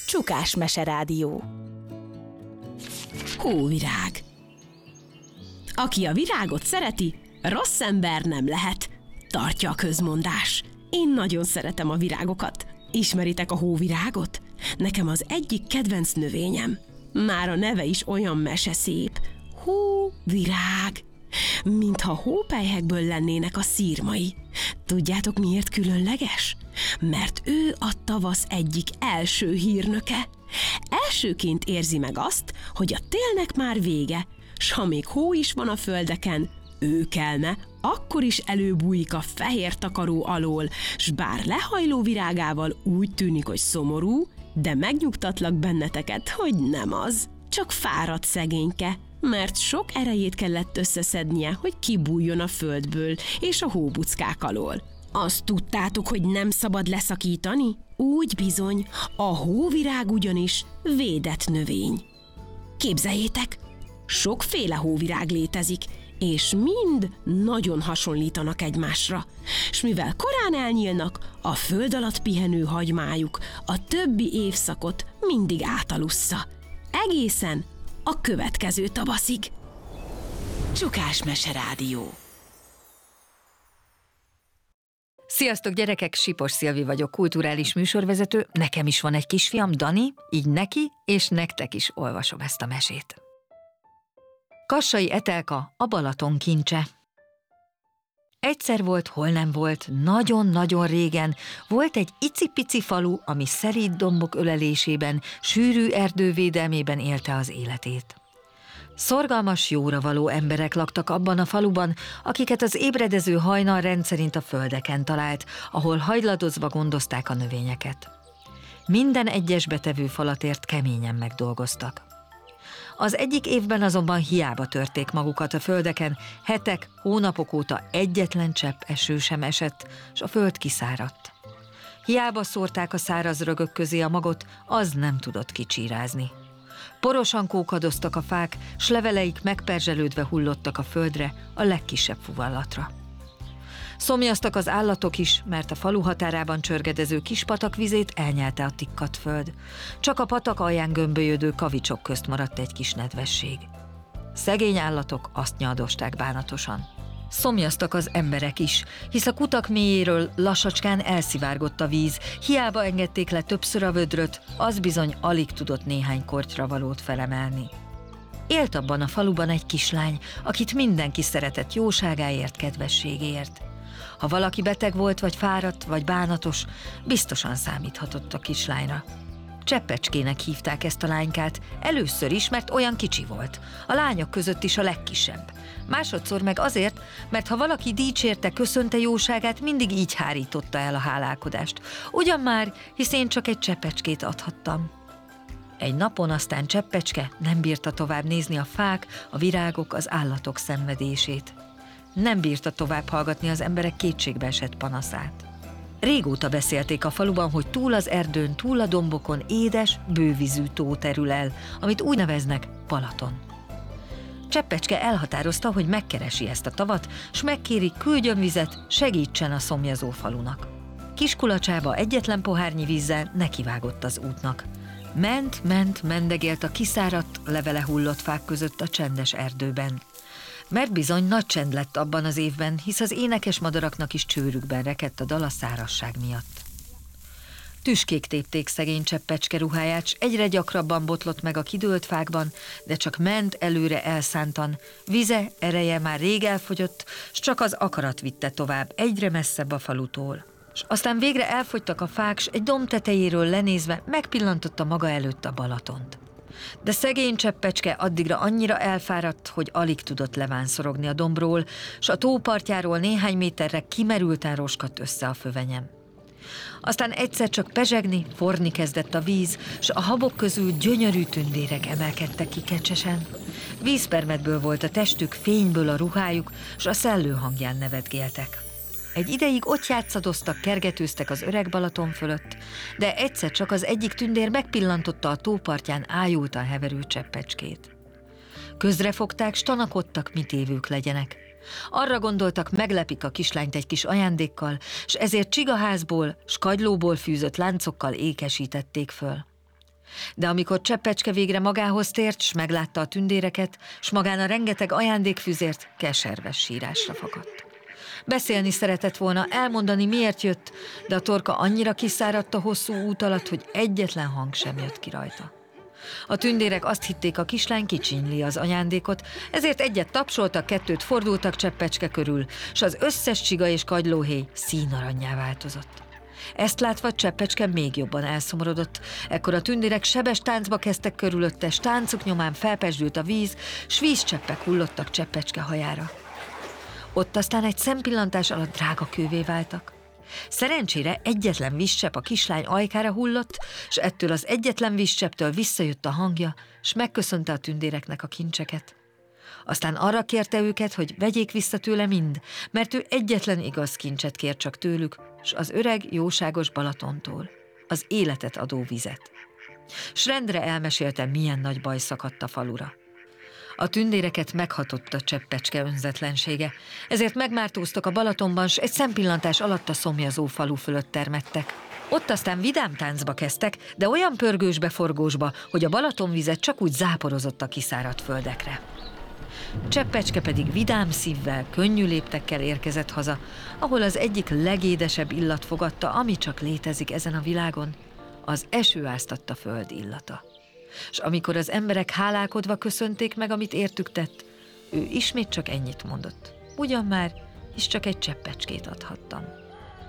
Csukás Meserádió. Hóvirág. Aki a virágot szereti, rossz ember nem lehet, tartja a közmondás. Én nagyon szeretem a virágokat. Ismeritek a hóvirágot? Nekem az egyik kedvenc növényem. Már a neve is olyan meseszép. Hóvirág. Mintha hópelyhekből lennének a szirmai. Tudjátok, miért különleges? Mert ő a tavasz egyik első hírnöke. Elsőként érzi meg azt, hogy a télnek már vége, s ha még hó is van a földeken, ő kelne, akkor is előbújik a fehér takaró alól, s bár lehajló virágával úgy tűnik, hogy szomorú, de megnyugtatlak benneteket, hogy nem az. Csak fáradt szegényke, mert sok erejét kellett összeszednie, hogy kibújjon a földből és a hóbuckák alól. Azt tudtátok, hogy nem szabad leszakítani? Úgy bizony, a hóvirág ugyanis védett növény. Képzeljétek, sokféle hóvirág létezik, és mind nagyon hasonlítanak egymásra, s mivel korán elnyílnak, a föld alatt pihenő hagymájuk a többi évszakot mindig átalussza. Egészen a következő tavaszig. Csukás Meserádió. Sziasztok gyerekek, Sipos Szilvi vagyok, kulturális műsorvezető, nekem is van egy kisfiam, Dani, így neki és nektek is olvasom ezt a mesét. Kassai Etelka, a Balaton kincse. Egyszer volt, hol nem volt, nagyon-nagyon régen volt egy icipici falu, ami szelíd dombok ölelésében, sűrű erdővédelmében élte az életét. Szorgalmas, jóravaló emberek laktak abban a faluban, akiket az ébredező hajnal rendszerint a földeken talált, ahol hajladozva gondozták a növényeket. Minden egyes betevő falatért keményen megdolgoztak. Az egyik évben azonban hiába törték magukat a földeken, hetek, hónapok óta egyetlen csepp eső sem esett, s a föld kiszáradt. Hiába szórták a száraz rögök közé a magot, az nem tudott kicsírázni. Porosan kókadoztak a fák, s leveleik megperzselődve hullottak a földre, a legkisebb fuvallatra. Szomjaztak az állatok is, mert a falu határában csörgedező kis patak vizét elnyelte a tikkadt föld. Csak a patak alján gömbölyödő kavicsok közt maradt egy kis nedvesség. Szegény állatok azt nyaldosták bánatosan. Szomjaztak az emberek is, hisz a kutak mélyéről lassacskán elszivárgott a víz, hiába engedték le többször a vödröt, az bizony alig tudott néhány kortyra valót felemelni. Élt abban a faluban egy kislány, akit mindenki szeretett jóságáért, kedvességéért. Ha valaki beteg volt, vagy fáradt, vagy bánatos, biztosan számíthatott a kislányra. Cseppecskének hívták ezt a lánykát, először is, mert olyan kicsi volt, a lányok között is a legkisebb. Másodszor meg azért, mert ha valaki dicsérte, köszönte jóságát, mindig így hárította el a hálálkodást. Ugyan már, hisz én csak egy cseppecskét adhattam. Egy napon aztán Cseppecske nem bírta tovább nézni a fák, a virágok, az állatok szenvedését. Nem bírta tovább hallgatni az emberek kétségbeesett panaszát. Régóta beszélték a faluban, hogy túl az erdőn, túl a dombokon édes, bővízű tó terül el, amit úgy neveznek Balaton. Cseppecske elhatározta, hogy megkeresi ezt a tavat, s megkéri, küldjön vizet, segítsen a szomjazó falunak. Kiskulacsába egyetlen pohárnyi vízzel nekivágott az útnak. Ment, mendegélt a kiszáradt, levele hullott fák között a csendes erdőben. Mert bizony nagy csend lett abban az évben, hisz az énekes madaraknak is csőrükben rekedt a dal a szárazság miatt. Tüskék tépték szegény Cseppecske ruháját, s egyre gyakrabban botlott meg a kidőlt fákban, de csak ment előre elszántan, vize, ereje már rég elfogyott, s csak az akarat vitte tovább, egyre messzebb a falutól. S aztán végre elfogytak a fák, s egy domb tetejéről lenézve megpillantotta maga előtt a Balatont. De szegény Cseppecske addigra annyira elfáradt, hogy alig tudott levánszorogni a dombról, s a tópartjáról néhány méterre kimerülten roskadt össze a fövenyem. Aztán egyszer csak pezsegni, forni kezdett a víz, s a habok közül gyönyörű tündérek emelkedtek ki kecsesen. Vízpermetből volt a testük, fényből a ruhájuk, s a szellő hangján nevetgéltek. Egy ideig ott játszadoztak, kergetőztek az öreg Balaton fölött, de egyszer csak az egyik tündér megpillantotta a tópartján ájultan heverő Cseppecskét. Közrefogták, s tanakodtak, mit évők legyenek. Arra gondoltak, meglepik a kislányt egy kis ajándékkal, s ezért csigaházból, s kagylóból fűzött láncokkal ékesítették föl. De amikor Cseppecske végre magához tért, s meglátta a tündéreket, s magán a rengeteg ajándékfüzért, keserves sírásra fakadt. Beszélni szeretett volna, elmondani, miért jött, de a torka annyira kiszáradt a hosszú út alatt, hogy egyetlen hang sem jött ki rajta. A tündérek azt hitték, a kislány kicsinyli az ajándékot, ezért egyet tapsoltak, kettőt fordultak Cseppecske körül, s az összes csiga és kagylóhéj színaranyjá változott. Ezt látva Cseppecske még jobban elszomorodott, ekkor a tündérek sebes táncba kezdtek körülötte, s táncuk nyomán felpezsdült a víz, s vízcseppek hullottak Cseppecske hajára. Ott aztán egy szempillantás alatt drága kővé váltak. Szerencsére egyetlen vízcsepp a kislány ajkára hullott, s ettől az egyetlen vízcsepptől visszajött a hangja, s megköszönte a tündéreknek a kincseket. Aztán arra kérte őket, hogy vegyék vissza tőle mind, mert ő egyetlen igaz kincset kér csak tőlük, s az öreg, jóságos Balatontól, az életet adó vizet. S rendre elmesélte, milyen nagy baj szakadt a falura. A tündéreket meghatotta Cseppecske önzetlensége, ezért megmártóztak a Balatonban, s egy szempillantás alatt a szomjazó falu fölött termettek. Ott aztán vidám táncba kezdtek, de olyan pörgősbe, forgósba, hogy a Balatonvize csak úgy záporozott a kiszáradt földekre. Cseppecske pedig vidám szívvel, könnyű léptekkel érkezett haza, ahol az egyik legédesebb illat fogadta, ami csak létezik ezen a világon, az esőáztatta föld illata. S amikor az emberek hálálkodva köszönték meg, amit értük tett, ő ismét csak ennyit mondott. Ugyan már, és csak egy cseppecskét adhattam.